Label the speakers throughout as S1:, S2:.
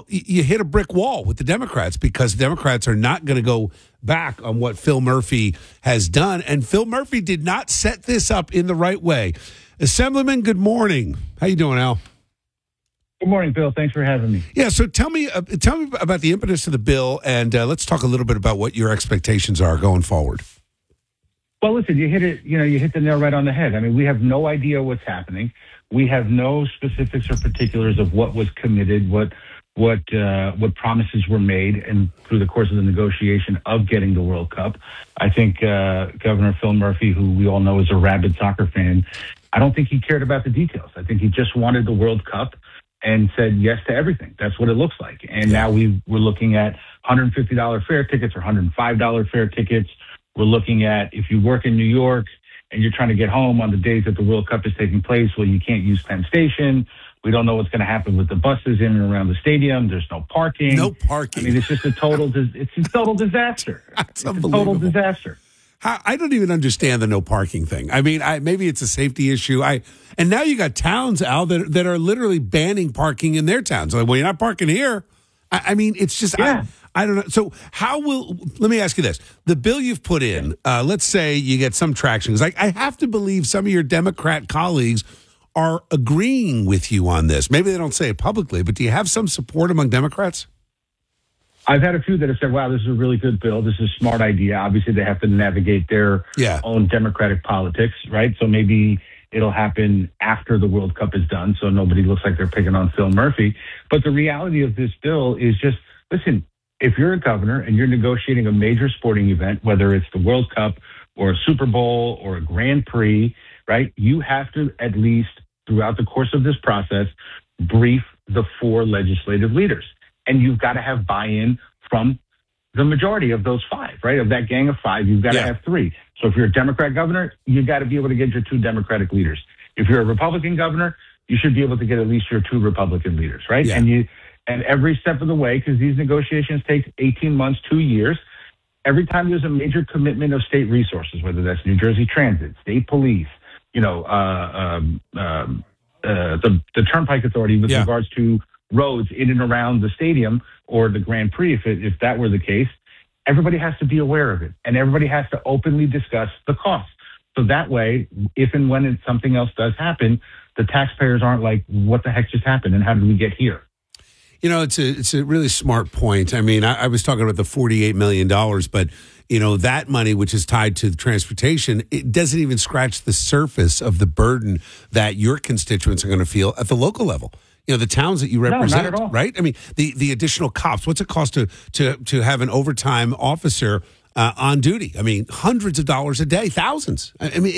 S1: Well, you hit a brick wall with the Democrats because Democrats are not going to go back on what Phil Murphy has done. And Phil Murphy did not set this up in the right way. Assemblyman, good morning. How you doing, Al?
S2: Good morning, Bill. Thanks for having me.
S1: Yeah, so tell me about the impetus of the bill, and let's talk a little bit about what your expectations are going forward.
S2: Well, listen, you hit the nail right on the head. I mean, we have no idea what's happening. We have no specifics or particulars of what was committed, what promises were made, and through the course of the negotiation of getting the World Cup. I think Governor Phil Murphy, who we all know is a rabid soccer fan, I don't think he cared about the details. I think he just wanted the World Cup and said yes to everything. That's what it looks like. And now we're looking at $150 fare tickets or $105 fare tickets. We're looking at if you work in New York and you're trying to get home on the days that the World Cup is taking place, well, you can't use Penn Station. We don't know what's going to happen with the buses in and around the stadium. There's no parking.
S1: No parking.
S2: I mean, it's just a total disaster.
S1: It's
S2: a total disaster.
S1: I don't even understand the no parking thing. I mean, maybe it's a safety issue. And now you got towns, Al, that are literally banning parking in their towns. Like, well, you're not parking here. I mean, it's just, I don't know. So let me ask you this. The bill you've put in, let's say you get some traction. Because I have to believe some of your Democrat colleagues are agreeing with you on this. Maybe they don't say it publicly, but do you have some support among Democrats?
S2: I've had a few that have said, wow, this is a really good bill. This is a smart idea. Obviously, they have to navigate their own democratic politics, right? So maybe it'll happen after the World Cup is done, so nobody looks like they're picking on Phil Murphy. But the reality of this bill is just, listen, if you're a governor and you're negotiating a major sporting event, whether it's the World Cup or a Super Bowl or a Grand Prix, right, you have to at least, throughout the course of this process, brief the four legislative leaders. And you've got to have buy-in from the majority of those five, right? Of that gang of five, you've got to have three. So if you're a Democrat governor, you've got to be able to get your two Democratic leaders. If you're a Republican governor, you should be able to get at least your two Republican leaders, right?
S1: Yeah.
S2: And every step of the way, because these negotiations take 18 months, 2 years, every time there's a major commitment of state resources, whether that's New Jersey Transit, state police, the Turnpike Authority with regards to roads in and around the stadium or the Grand Prix, if that were the case, everybody has to be aware of it and everybody has to openly discuss the cost. So that way, if and when something else does happen, the taxpayers aren't like, what the heck just happened and how did we get here?
S1: You know, it's a really smart point. I mean, I was talking about the $48 million, but that money, which is tied to the transportation, it doesn't even scratch the surface of the burden that your constituents are going to feel at the local level. The towns that you represent,
S2: no, not at all.
S1: Right? I mean, the additional cops. What's it cost to have an overtime officer on duty? I mean, hundreds of dollars a day, thousands. I mean,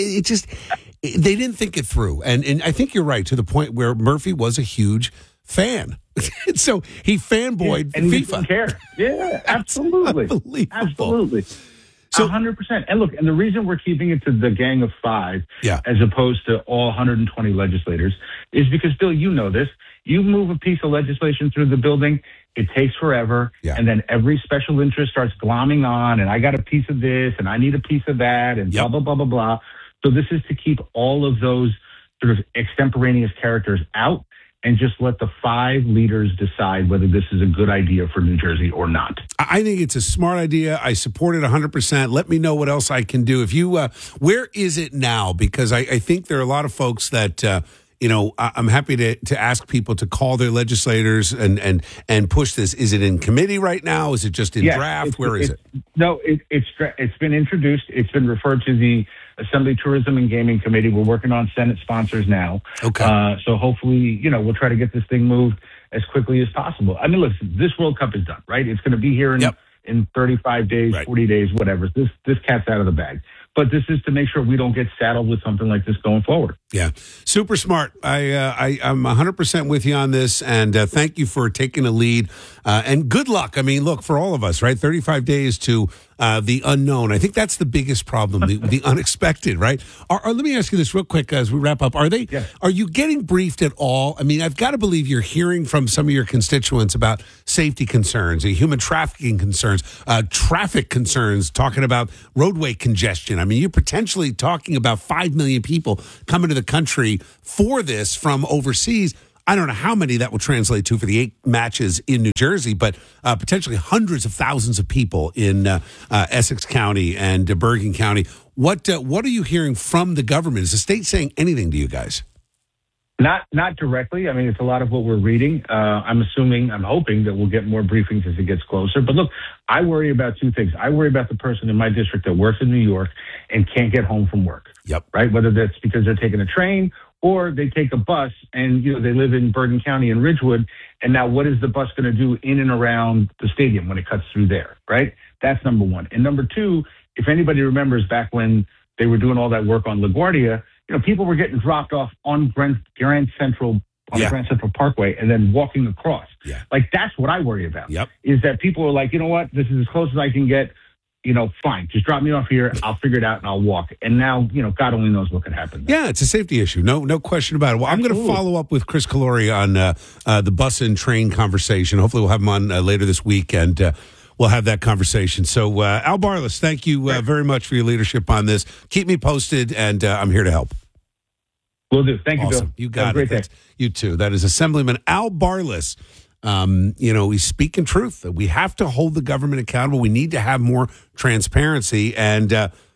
S1: they didn't think it through. And I think you're right to the point where Murphy was a huge fan. So he fanboyed
S2: and
S1: FIFA.
S2: He didn't care. Yeah, absolutely. Absolutely. So 100%. And look, and the reason we're keeping it to the gang of five as opposed to all 120 legislators is because, Bill, you know this. You move a piece of legislation through the building, it takes forever. Yeah. And then every special interest starts glomming on, and I got a piece of this, and I need a piece of that, and blah, blah, blah, blah, blah. So this is to keep all of those sort of extemporaneous characters out and just let the five leaders decide whether this is a good idea for New Jersey or not.
S1: I think it's a smart idea. I support it 100%. Let me know what else I can do. If you, where is it now? Because I think there are a lot of folks that, I'm happy to ask people to call their legislators and push this. Is it in committee right now? Is it just in draft? Where is it?
S2: No, it's been introduced. It's been referred to the Assembly Tourism and Gaming Committee. We're working on Senate sponsors now.
S1: Okay.
S2: So hopefully, we'll try to get this thing moved as quickly as possible. I mean, listen, this World Cup is done, right? It's going to be here in 35 days, 40 days, whatever. This cat's out of the bag. But this is to make sure we don't get saddled with something like this going forward.
S1: Yeah, super smart. I'm 100% with you on this, and thank you for taking a lead. And good luck. I mean, look, for all of us, right? 35 days to the unknown. I think that's the biggest problem, the unexpected, right? Let me ask you this real quick as we wrap up. Are you getting briefed at all? I mean, I've got to believe you're hearing from some of your constituents about safety concerns, human trafficking concerns, traffic concerns, talking about roadway congestion. I mean, you're potentially talking about 5 million people coming to the country for this from overseas. I don't know how many that will translate to for the 8 matches in New Jersey, but potentially hundreds of thousands of people in Essex County and Bergen County. What are you hearing from the government? Is the state saying anything to you guys?
S2: Not directly. I mean, it's a lot of what we're reading. I'm hoping that we'll get more briefings as it gets closer. But look, I worry about 2 things. I worry about the person in my district that works in New York and can't get home from work.
S1: Yep.
S2: Right? Whether that's because they're taking a train or they take a bus and, they live in Bergen County and Ridgewood. And now what is the bus going to do in and around the stadium when it cuts through there? Right? That's number one. And number two, if anybody remembers back when they were doing all that work on LaGuardia, people were getting dropped off on Grand Central Parkway and then walking across.
S1: Yeah.
S2: Like, that's what I worry about.
S1: Yep.
S2: Is that people are like, you know what, this is as close as I can get. Fine, just drop me off here. I'll figure it out and I'll walk. And now, God only knows what could happen.
S1: Yeah, it's a safety issue. No question about it. Well, I'm going to follow up with Chris Calori on the bus and train conversation. Hopefully we'll have him on later this week, and we'll have that conversation. So, Al Barlas, thank you very much for your leadership on this. Keep me posted, and I'm here to help.
S2: Will do. Thank you,
S1: awesome.
S2: Bill.
S1: You got
S2: it.
S1: Great day. You too. That is Assemblyman Al Barlas. He's speaking truth. We have to hold the government accountable. We need to have more transparency. And,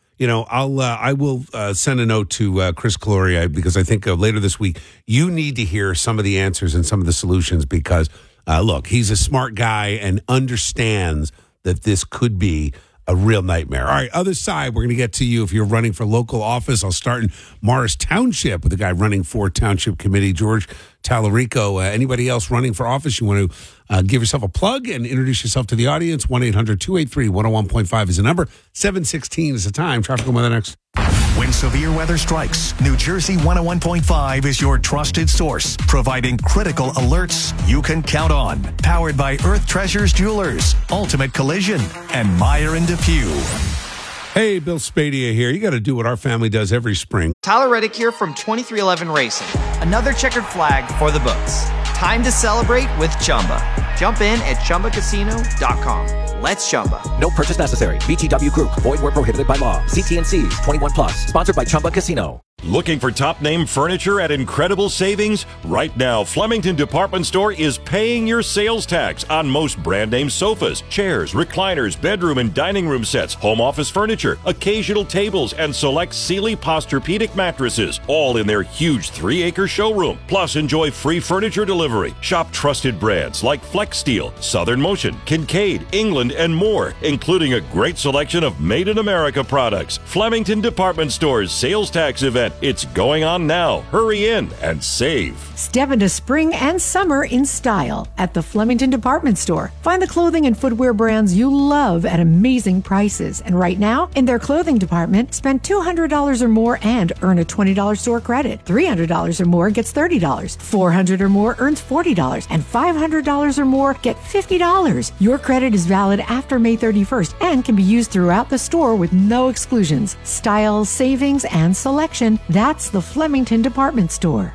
S1: I will send a note to Chris Calori because I think later this week, you need to hear some of the answers and some of the solutions because, look, he's a smart guy and understands that this could be a real nightmare. All right, other side, we're going to get to you if you're running for local office. I'll start in Morris Township with the guy running for Township Committee, George Tallarico. Anybody else running for office, you want to give yourself a plug and introduce yourself to the audience. 1-800-283-101.5 is the number. 7:16 is the time. Traffic and weather next.
S3: When severe weather strikes, New Jersey 101.5 is your trusted source, providing critical alerts you can count on. Powered by Earth Treasures Jewelers, Ultimate Collision, and Meyer and DePue.
S1: Hey, Bill Spadia here. You got to do what our family does every spring.
S4: Tyler Reddick here from 2311 Racing. Another checkered flag for the books. Time to celebrate with Chumba. Jump in at ChumbaCasino.com. Let's Chumba.
S5: No purchase necessary. VGW Group. Void where prohibited by law. CT&Cs. 21+. Sponsored by Chumba Casino.
S6: Looking for top-name furniture at incredible savings? Right now, Flemington Department Store is paying your sales tax on most brand-name sofas, chairs, recliners, bedroom and dining room sets, home office furniture, occasional tables, and select Sealy Posturepedic mattresses, all in their huge 3-acre showroom. Plus, enjoy free furniture delivery. Shop trusted brands like Flex Steel, Southern Motion, Kincaid, England, and more, including a great selection of made-in-America products. Flemington Department Store's sales tax event. It's going on now. Hurry in and save.
S7: Step into spring and summer in style at the Flemington Department Store. Find the clothing and footwear brands you love at amazing prices. And right now, in their clothing department, spend $200 or more and earn a $20 store credit. $300 or more gets $30. $400 or more earns $40. And $500 or more get $50. Your credit is valid after May 31st and can be used throughout the store with no exclusions. Style, savings, and selection. That's the Flemington Department Store.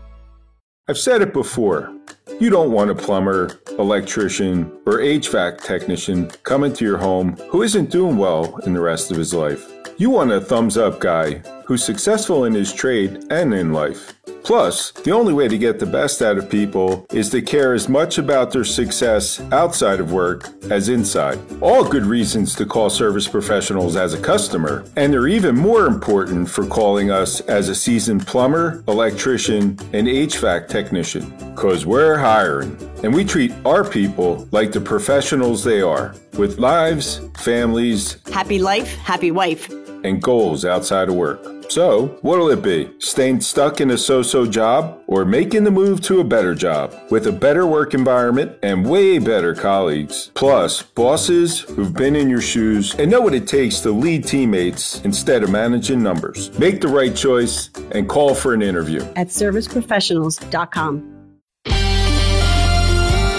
S8: I've said it before. You don't want a plumber, electrician, or HVAC technician coming to your home who isn't doing well in the rest of his life. You want a thumbs-up guy who's successful in his trade and in life. Plus, the only way to get the best out of people is to care as much about their success outside of work as inside. All good reasons to call Service Professionals as a customer, and they're even more important for calling us as a seasoned plumber, electrician, and HVAC technician. 'Cause we're hiring, and we treat our people like the professionals they are, with lives, families,
S9: happy life, happy wife,
S8: and goals outside of work. So, what'll it be? Staying stuck in a so-so job or making the move to a better job with a better work environment and way better colleagues? Plus, bosses who've been in your shoes and know what it takes to lead teammates instead of managing numbers. Make the right choice and call for an interview
S9: at serviceprofessionals.com.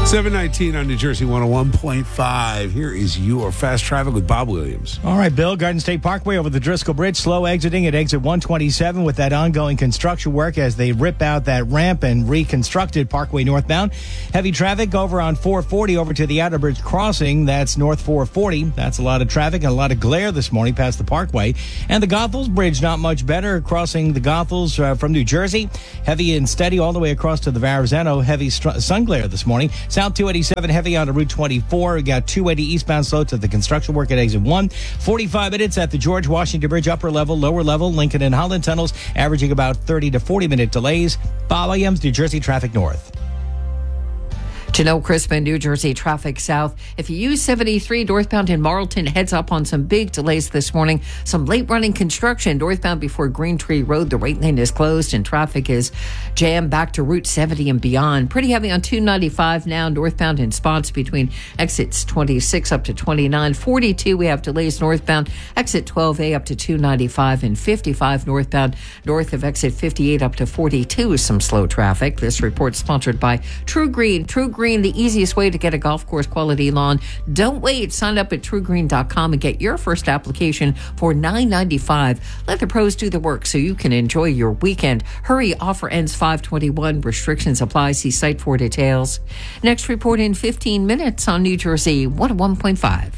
S1: 719 on New Jersey 101.5. Here is your fast traffic with Bob Williams.
S10: All right, Bill, Garden State Parkway over the Driscoll Bridge, slow exiting at exit 127 with that ongoing construction work as they rip out that ramp and reconstructed Parkway northbound. Heavy traffic over on 440 over to the Outer Bridge crossing. That's north 440. That's a lot of traffic and a lot of glare this morning past the Parkway. And the Goethals Bridge, not much better, crossing the Goethals from New Jersey. Heavy and steady all the way across to the Verrazano. Heavy sun glare this morning. South 287 heavy on Route 24. We got 280 eastbound slow to the construction work at exit 1. 45 minutes at the George Washington Bridge, upper level, lower level, Lincoln and Holland tunnels, averaging about 30 to 40 minute delays. Bob Williams, New Jersey Traffic North.
S11: Janelle Crispin, New Jersey Traffic South. If you use 73 northbound in Marlton, heads up on some big delays this morning. Some late running construction northbound before Green Tree Road. The right lane is closed and traffic is jammed back to Route 70 and beyond. Pretty heavy on 295 now northbound in spots between exits 26 up to 29. 42 we have delays northbound exit 12A up to 295 and 55 northbound north of exit 58 up to 42. Some slow traffic. This report sponsored by True Green. True Green, the easiest way to get a golf course quality lawn. Don't wait. Sign up at truegreen.com and get your first application for $9.95. Let the pros do the work so you can enjoy your weekend. Hurry, offer ends 5/21. Restrictions apply. See site for details. Next report in 15 minutes on New Jersey 101.5.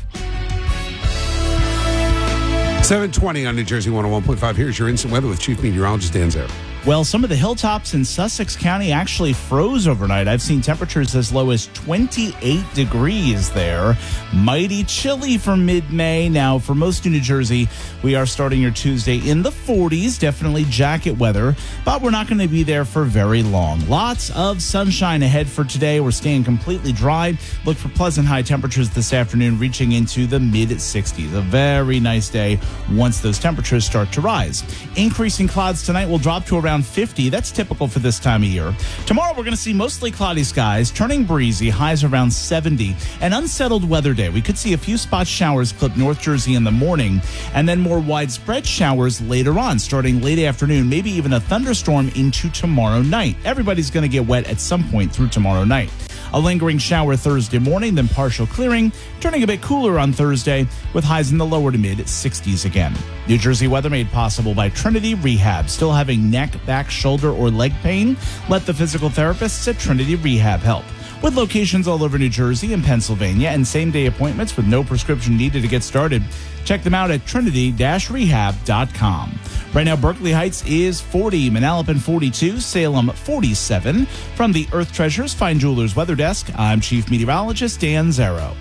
S1: 720 on New Jersey 101.5. Here's your instant weather with Chief Meteorologist Dan Zero.
S12: Well, some of the hilltops in Sussex County actually froze overnight. I've seen temperatures as low as 28 degrees there. Mighty chilly for mid-May. Now, for most of New Jersey, we are starting your Tuesday in the 40s. Definitely jacket weather, but we're not going to be there for very long. Lots of sunshine ahead for today. We're staying completely dry. Look for pleasant high temperatures this afternoon, reaching into the mid-60s. A very nice day once those temperatures start to rise. Increasing clouds tonight will drop to around 50. That's typical for this time of year. Tomorrow, we're going to see mostly cloudy skies, turning breezy, highs around 70. An unsettled weather day. We could see a few spot showers clip North Jersey in the morning, and then more widespread showers later on, starting late afternoon, maybe even a thunderstorm into tomorrow night. Everybody's going to get wet at some point through tomorrow night. A lingering shower Thursday morning, then partial clearing, turning a bit cooler on Thursday with highs in the lower to mid 60s again. New Jersey weather made possible by Trinity Rehab. Still having neck, back, shoulder, or leg pain? Let the physical therapists at Trinity Rehab help. With locations all over New Jersey and Pennsylvania and same-day appointments with no prescription needed to get started. Check them out at trinity-rehab.com. Right now, Berkeley Heights is 40, Manalapan 42, Salem 47. From the Earth Treasures Fine Jewelers Weather Desk, I'm Chief Meteorologist Dan Zero.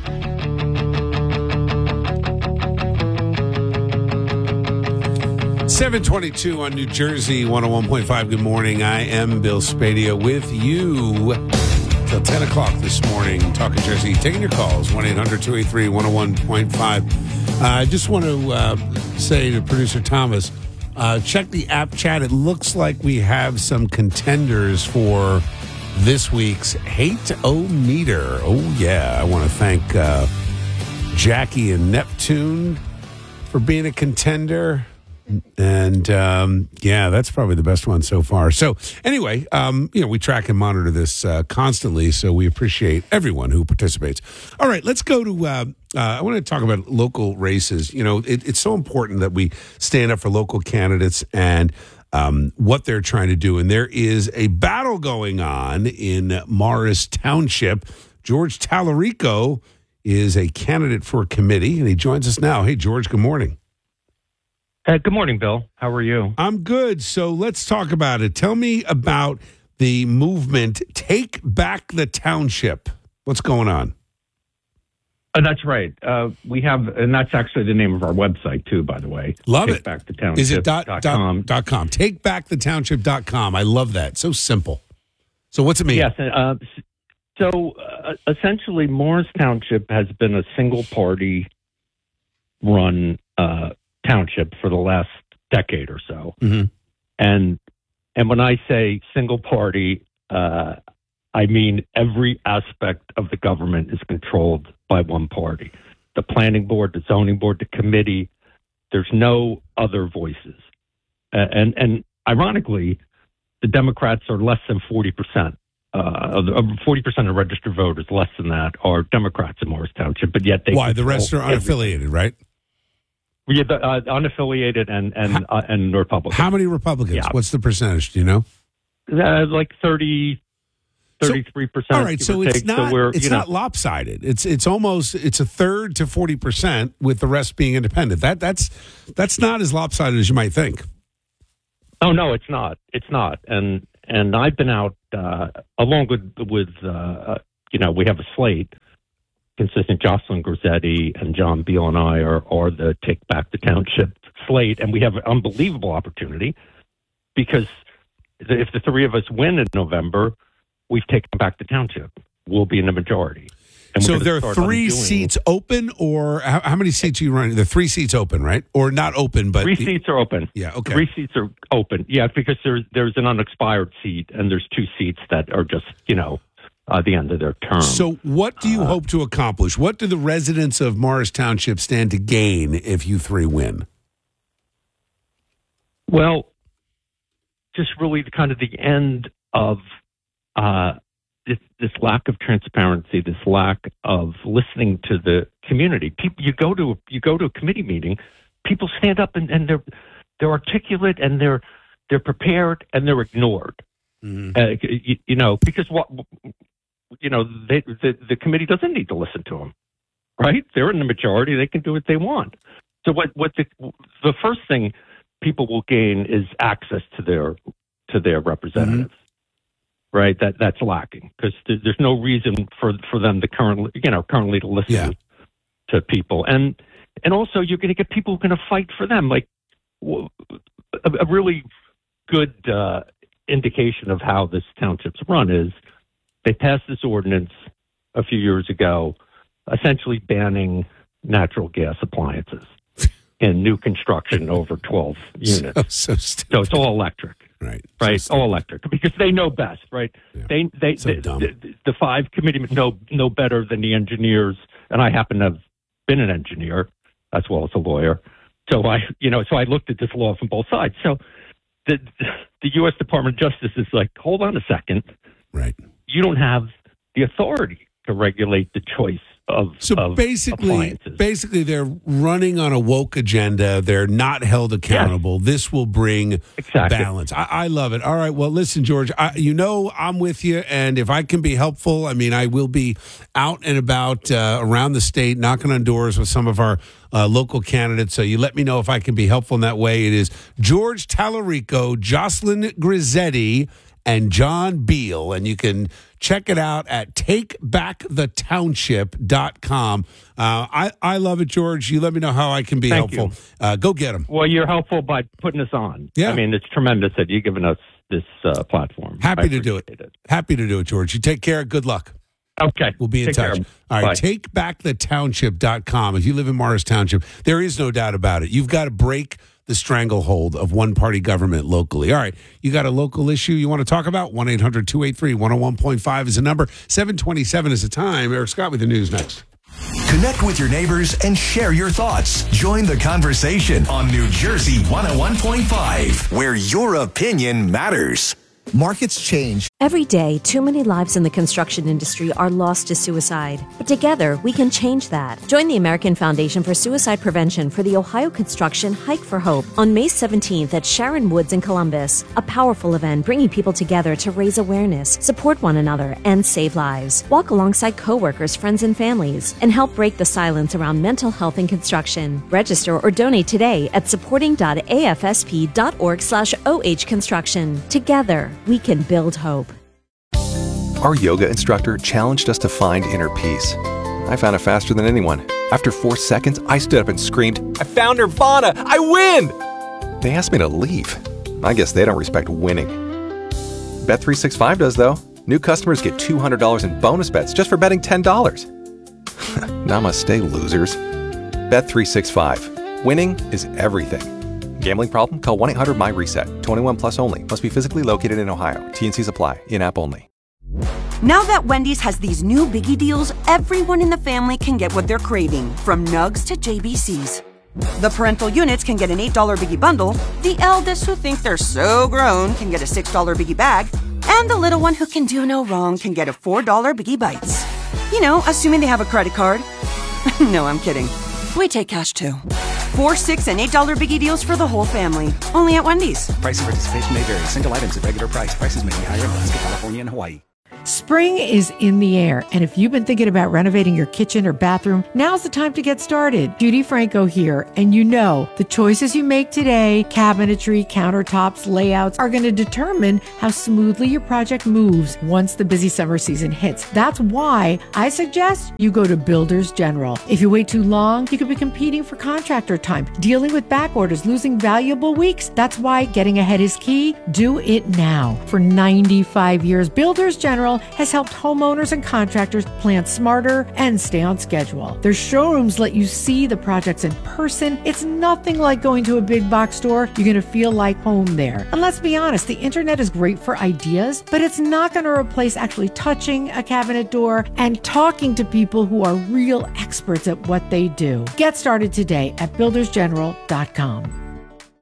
S1: $7:22 on New Jersey 101.5. Good morning. I am Bill Spadia with you till 10 o'clock this morning, talking Jersey, taking your calls, 1-800-283-101.5. I just want to say to producer Thomas, check the app chat. It looks like we have some contenders for this week's Hate-O-Meter. Oh, yeah. I want to thank Jackie and Neptune for being a contender. And, yeah, that's probably the best one so far. So, anyway, we track and monitor this constantly, so we appreciate everyone who participates. All right, let's go to, I want to talk about local races. You know, it's so important that we stand up for local candidates and what they're trying to do. And there is a battle going on in Morris Township. George Tallarico is a candidate for a committee, and he joins us now. Hey, George, good morning.
S13: Good morning, Bill. How are you?
S1: I'm good. So let's talk about it. Tell me about the movement, Take Back the Township. What's going on?
S13: That's right. We have, and that's actually the name of our website, too, by the way.
S1: Love
S13: Take
S1: it.
S13: Back the Township.
S1: Is it .com? TakeBackTheTownship.com. I love that. So simple. So what's it mean?
S13: Yes. So essentially, Morris Township has been a single-party run township for the last decade or so.
S1: Mm-hmm.
S13: And when I say single party, I mean every aspect of the government is controlled by one party. The planning board, the zoning board, the committee, there's no other voices. And ironically, the Democrats are less than 40% 40% of registered voters, less than that, are Democrats in Morris Township, but yet they
S1: Why? The rest are unaffiliated, right?
S13: Yeah, unaffiliated and Republican.
S1: How many Republicans?
S13: Yeah.
S1: What's the percentage? Do you know?
S13: Like 33%.
S1: All right, so it's not not lopsided. It's a third to 40%, with the rest being independent. That's not as lopsided as you might think.
S13: Oh no, it's not. It's not. And I've been out along with we have a slate consistent. Jocelyn Grizzetti and John Beal and I are the Take Back the Township slate, and we have an unbelievable opportunity because if the three of us win in November, we've taken back the township. We'll be in the majority. And
S1: so there are 3 seats open, or how many seats are you running? There are 3 seats open, right? Or not open, but
S13: 3 seats are open.
S1: Yeah, okay.
S13: 3 seats are open. Yeah, because there's an unexpired seat, and there's 2 seats that are just the end of their term.
S1: So what do you hope to accomplish? What do the residents of Morris Township stand to gain if you 3 win?
S13: Well, just really kind of the end of this lack of transparency, this lack of listening to the community. People, you go to a committee meeting, people stand up and they're articulate and they're prepared and they're ignored.
S1: Mm-hmm.
S13: Because the committee doesn't need to listen to them, right? They're in the majority; they can do what they want. So what the first thing people will gain is access to their representatives. Mm-hmm. Right, that's lacking because there's no reason for them to currently to listen to people, and also you're going to get people who are going to fight for them. Like a really good indication of how this township's run is they passed this ordinance a few years ago, essentially banning natural gas appliances in new construction over 12 units.
S1: So
S13: it's all electric.
S1: Right.
S13: So all electric because they know best, right?
S1: Yeah.
S13: The 5 committeemen know better than the engineers, and I happen to have been an engineer as well as a lawyer. So I looked at this law from both sides. So the U.S. Department of Justice is like, hold on a second,
S1: right?
S13: You don't have the authority to regulate the choice of
S1: basically they're running on a woke agenda. They're not held accountable. Yes. This will bring balance. I love it. All right. Well, listen, George, I'm with you. And if I can be helpful, I will be out and about around the state, knocking on doors with some of our local candidates. So you let me know if I can be helpful in that way. It is George Tallarico, Jocelyn Grizzetti, and John Beal, and you can check it out at takebackthetownship.com. I love it, George. You let me know how I can be helpful. Go get them.
S13: Well, you're helpful by putting us on.
S1: Yeah.
S13: It's tremendous that you've given us this platform.
S1: Happy to do it. Happy to do it, George. You take care. Good luck.
S13: Okay.
S1: We'll be in touch. All right. Takebackthetownship.com. If you live in Morris Township, there is no doubt about it. You've got to break the stranglehold of one-party government locally. All right, you got a local issue you want to talk about? 1-800-283-101.5 is the number. 7:27 is the time. Eric Scott with the news next.
S3: Connect with your neighbors and share your thoughts. Join the conversation on New Jersey 101.5, where your opinion matters.
S14: Markets change.
S15: Every day, too many lives in the construction industry are lost to suicide. But together, we can change that. Join the American Foundation for Suicide Prevention for the Ohio Construction Hike for Hope on May 17th at Sharon Woods in Columbus. A powerful event bringing people together to raise awareness, support one another, and save lives. Walk alongside coworkers, friends, and families, and help break the silence around mental health in construction. Register or donate today at supporting.afsp.org/ohconstruction. Together, we can build hope.
S16: Our yoga instructor challenged us to find inner peace. I found it faster than anyone. After 4 seconds, I stood up and screamed, "I found Nirvana! I win!" They asked me to leave. I guess they don't respect winning. Bet365 does, though. New customers get $200 in bonus bets just for betting $10. Namaste, losers. Bet365. Winning is everything. Gambling problem? Call 1-800-MY-RESET. 21 plus only. Must be physically located in Ohio. T&Cs apply. In-app only.
S17: Now that Wendy's has these new biggie deals, everyone in the family can get what they're craving, from nugs to JBCs. The parental units can get an $8 biggie bundle. The eldest who think they're so grown can get a $6 biggie bag. And the little one who can do no wrong can get a $4 Biggie Bites. You know, assuming they have a credit card. No, I'm kidding. We take cash too. $4, $6, and $8 Biggie deals for the whole family. Only at Wendy's.
S14: Price and participation may vary. Single items at regular price. Prices may be higher in Alaska, California, and Hawaii.
S7: Spring is in the air, and if you've been thinking about renovating your kitchen or bathroom, now's the time to get started. Judy Franco here, and you know the choices you make today, cabinetry, countertops, layouts, are going to determine how smoothly your project moves once the busy summer season hits. That's why I suggest you go to Builders General. If you wait too long, you could be competing for contractor time, dealing with back orders, losing valuable weeks. That's why getting ahead is key. Do it now. For 95 years, Builders General has helped homeowners and contractors plan smarter and stay on schedule. Their showrooms let you see the projects in person. It's nothing like going to a big box store. You're going to feel like home there. And let's be honest, the internet is great for ideas, but it's not going to replace actually touching a cabinet door and talking to people who are real experts at what they do. Get started today at buildersgeneral.com.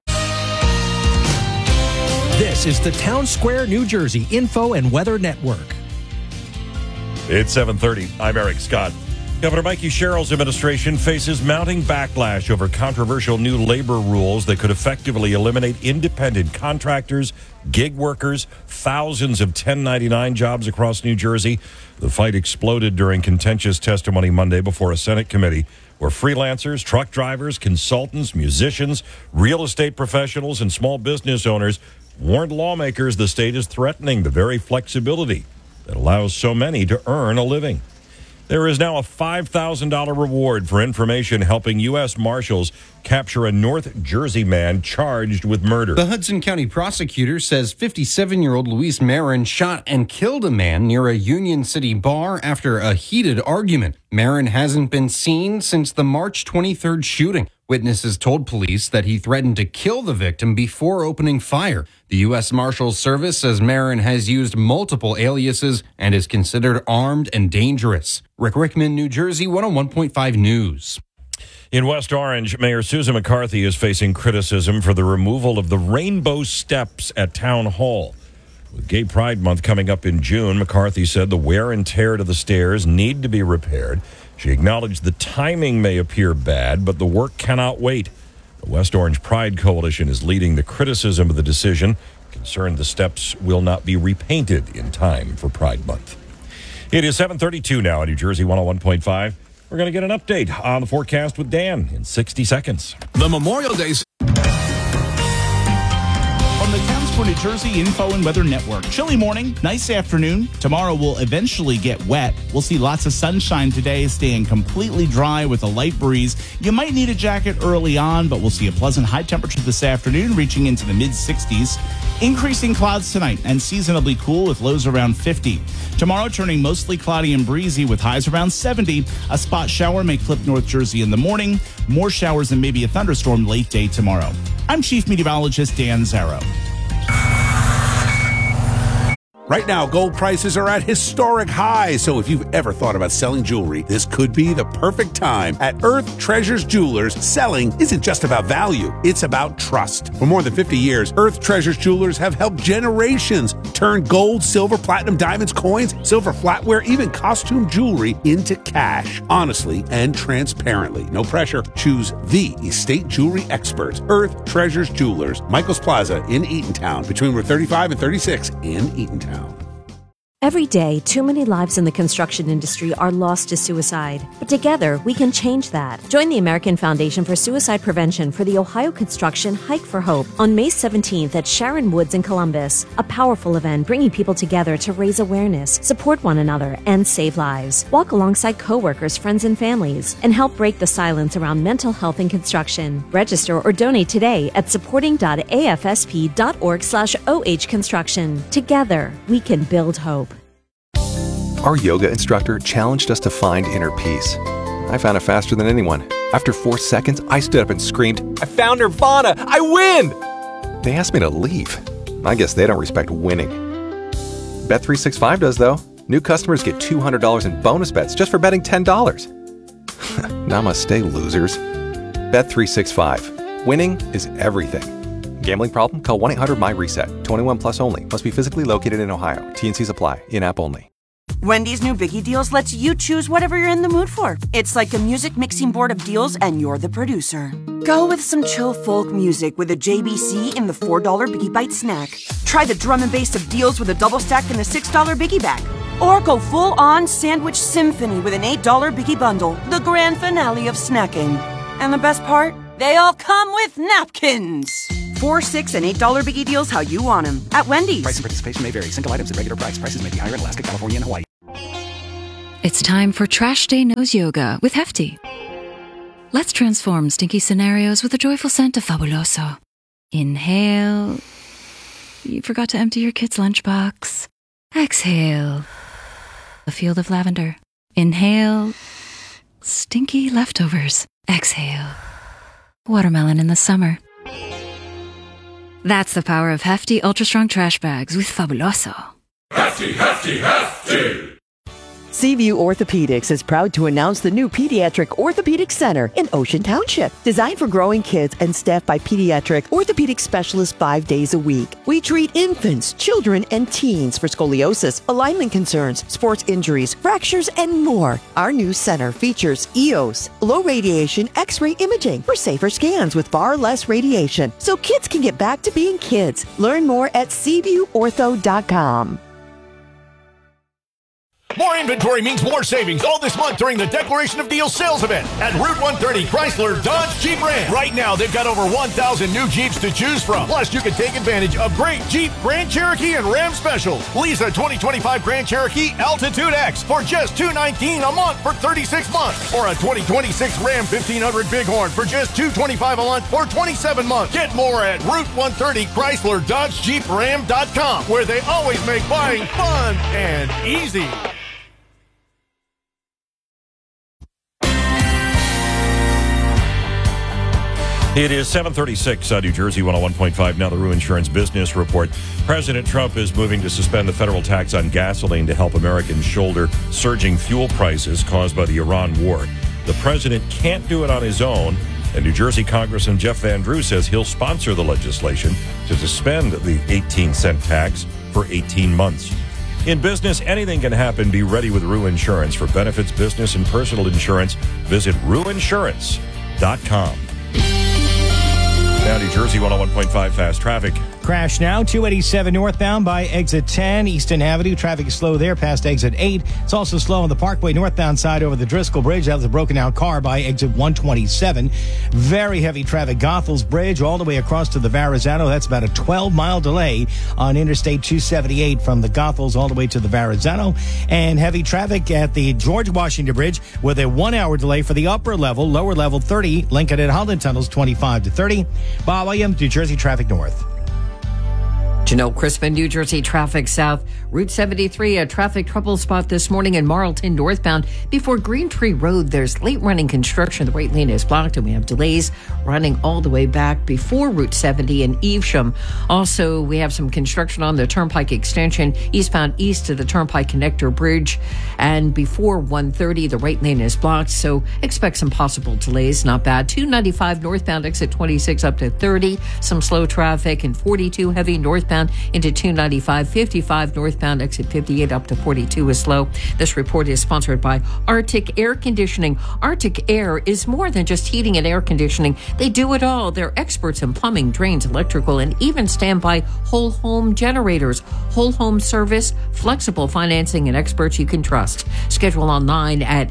S18: This is the Town Square, New Jersey Info and Weather Network.
S6: It's 7:30. I'm Eric Scott. Governor Mikey Sherrill's administration faces mounting backlash over controversial new labor rules that could effectively eliminate independent contractors, gig workers, thousands of 1099 jobs across New Jersey. The fight exploded during contentious testimony Monday before a Senate committee where freelancers, truck drivers, consultants, musicians, real estate professionals, and small business owners warned lawmakers the state is threatening the very flexibility that allows so many to earn a living. There is now a $5,000 reward for information helping U.S. Marshals capture a North Jersey man charged with murder.
S19: The Hudson County prosecutor says 57-year-old Luis Marin shot and killed a man near a Union City bar after a heated argument. Marin hasn't been seen since the March 23rd shooting. Witnesses told police that he threatened to kill the victim before opening fire. The U.S. Marshals Service says Marin has used multiple aliases and is considered armed and dangerous. Rick Rickman, New Jersey, 101.5 News.
S6: In West Orange, Mayor Susan McCarthy is facing criticism for the removal of the rainbow steps at Town Hall. With Gay Pride Month coming up in June, McCarthy said the wear and tear to the stairs need to be repaired. She acknowledged the timing may appear bad, but the work cannot wait. The West Orange Pride Coalition is leading the criticism of the decision, concerned the steps will not be repainted in time for Pride Month. It is 7:32 now at New Jersey 101.5. We're going to get an update on the forecast with Dan in 60 seconds.
S18: The Memorial Day.
S12: From the Town Square, New Jersey Info and Weather Network. Chilly morning, nice afternoon. Tomorrow will eventually get wet. We'll see lots of sunshine today, staying completely dry with a light breeze. You might need a jacket early on, but we'll see a pleasant high temperature this afternoon, reaching into the mid-60s. Increasing clouds tonight and seasonably cool with lows around 50. Tomorrow turning mostly cloudy and breezy with highs around 70. A spot shower may clip North Jersey in the morning. More showers and maybe a thunderstorm late day tomorrow. I'm Chief Meteorologist Dan Zarrow.
S1: Right now, gold prices are at historic highs, so if you've ever thought about selling jewelry, this could be the perfect time. At Earth Treasures Jewelers, selling isn't just about value, it's about trust. For more than 50 years, Earth Treasures Jewelers have helped generations turn gold, silver, platinum, diamonds, coins, silver flatware, even costume jewelry into cash, honestly and transparently. No pressure. Choose the estate jewelry experts, Earth Treasures Jewelers, Michaels Plaza in Eatontown, between Route 35 and 36 in Eatontown.
S15: Every day, too many lives in the construction industry are lost to suicide. But together, we can change that. Join the American Foundation for Suicide Prevention for the Ohio Construction Hike for Hope on May 17th at Sharon Woods in Columbus. A powerful event bringing people together to raise awareness, support one another, and save lives. Walk alongside coworkers, friends, and families, and help break the silence around mental health in construction. Register or donate today at supporting.afsp.org/OH Construction. Together, we can build hope.
S16: Our yoga instructor challenged us to find inner peace. I found it faster than anyone. After 4 seconds, I stood up and screamed, "I found Nirvana! I win!" They asked me to leave. I guess they don't respect winning. Bet365 does, though. New customers get $200 in bonus bets just for betting $10. Namaste, losers. Bet365. Winning is everything. Gambling problem? Call 1-800-MY-RESET. 21 plus only. Must be physically located in Ohio. T&Cs apply. In-app only.
S17: Wendy's new Biggie Deals lets you choose whatever you're in the mood for. It's like a music mixing board of deals, and you're the producer. Go with some chill folk music with a JBC in the $4 Biggie Bite snack. Try the drum and bass of deals with a double stack in the $6 Biggie Bag. Or go full-on sandwich symphony with an $8 Biggie Bundle, the grand finale of snacking. And the best part? They all come with napkins. $4, $6, and $8 Biggie Deals how you want them at Wendy's.
S14: Price and participation may vary. Single items at regular price. Prices may be higher in Alaska, California, and Hawaii.
S20: It's time for Trash Day Nose Yoga with Hefty. Let's transform stinky scenarios with a joyful scent of Fabuloso. Inhale. You forgot to empty your kid's lunchbox. Exhale. A field of lavender. Inhale. Stinky leftovers. Exhale. Watermelon in the summer. That's the power of Hefty Ultra Strong Trash Bags with Fabuloso.
S21: Hefty, hefty, hefty!
S22: Seaview Orthopedics is proud to announce the new Pediatric Orthopedic Center in Ocean Township. Designed for growing kids and staffed by pediatric orthopedic specialists 5 days a week. We treat infants, children, and teens for scoliosis, alignment concerns, sports injuries, fractures, and more. Our new center features EOS, low radiation X-ray imaging for safer scans with far less radiation, so kids can get back to being kids. Learn more at SeaviewOrtho.com.
S23: More inventory means more savings all this month during the Declaration of Deals sales event at Route 130 Chrysler Dodge Jeep Ram. Right now, they've got over 1,000 new Jeeps to choose from. Plus, you can take advantage of great Jeep, Grand Cherokee, and Ram specials. Lease a 2025 Grand Cherokee Altitude X for just $219 a month for 36 months. Or a 2026 Ram 1500 Bighorn for just $225 a month for 27 months. Get more at Route 130 Chrysler Dodge Jeep Ram.com, where they always make buying fun and easy.
S6: It is 7:36 on New Jersey 101.5. Now the Rue Insurance Business Report. President Trump is moving to suspend the federal tax on gasoline to help Americans shoulder surging fuel prices caused by the Iran war. The president can't do it on his own, and New Jersey Congressman Jeff Van Drew says he'll sponsor the legislation to suspend the 18-cent tax for 18 months. In business, anything can happen. Be ready with Rue Insurance. For benefits, business, and personal insurance, visit RueInsurance.com. Now, New Jersey 101.5 fast traffic.
S10: Crash now, 287 northbound by exit 10, Easton Avenue. Traffic is slow there past exit 8. It's also slow on the Parkway northbound side over the Driscoll Bridge. That was a broken out car by exit 127. Very heavy traffic, Goethals Bridge, all the way across to the Verrazano. That's about a 12-mile delay on Interstate 278 from the Goethals all the way to the Verrazano. And heavy traffic at the George Washington Bridge with a 1-hour delay for the upper level, lower level 30, Lincoln and Holland tunnels 25 to 30. Bob Williams, New Jersey Traffic North.
S11: Janelle Crispin, New Jersey Traffic South. Route 73, a traffic trouble spot this morning in Marlton northbound. Before Green Tree Road, there's late running construction. The right lane is blocked, and we have delays running all the way back before Route 70 in Evesham. Also, we have some construction on the Turnpike extension, eastbound east to the Turnpike Connector Bridge. And before 130, the right lane is blocked, so expect some possible delays. Not bad. 295 northbound, exit 26 up to 30. Some slow traffic, and 42 heavy northbound into 295, 55 northbound, exit 58 up to 42 is slow. This report is sponsored by Arctic Air Conditioning. Arctic Air is more than just heating and air conditioning. They do it all. They're experts in plumbing, drains, electrical, and even standby whole home generators. Whole home service, flexible financing, and experts you can trust. Schedule online at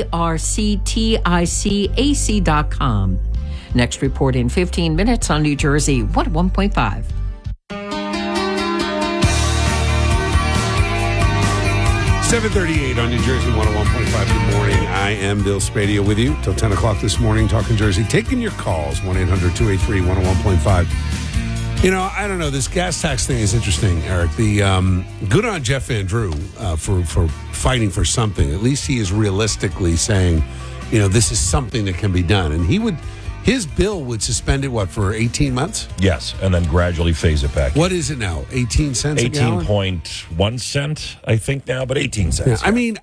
S11: arcticac.com. Next report in 15 minutes on New Jersey 101.5.
S1: 7:38 on New Jersey 101.5. Good morning. I am Bill Spadio with you till 10 o'clock this morning, talking Jersey. Taking your calls, 1-800-283-101.5. You know, I don't know. This gas tax thing is interesting, Eric. The good on Jeff Van Drew for fighting for something. At least he is realistically saying, you know, this is something that can be done. And his bill would suspend it, for 18 months?
S6: Yes, and then gradually phase it back.
S1: What is it now, 18 cents a gallon?
S6: 18.1 cent, I think now, but 18 cents.
S1: Yeah, I mean,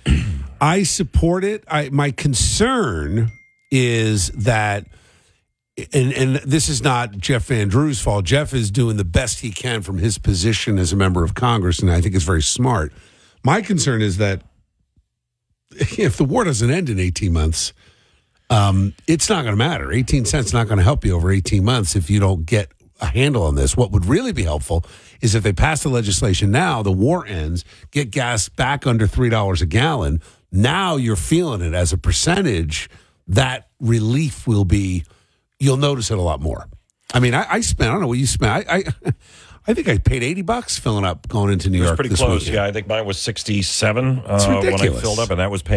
S1: I support it. My concern is that and this is not Jeff Van Drew's fault. Jeff is doing the best he can from his position as a member of Congress, and I think it's very smart. My concern is that if the war doesn't end in 18 months, it's not going to matter. 18 cents not going to help you over 18 months if you don't get a handle on this. What would really be helpful is if they pass the legislation now, the war ends, get gas back under $3 a gallon. Now you're feeling it as a percentage. That relief will be, you'll notice it a lot more. I mean, I spent, I don't know what you spent. I think I paid $80 filling up going into New York.
S2: It was pretty close. Weekend. Yeah, I think mine was 67
S1: it's ridiculous.
S2: When I filled up, and that was paying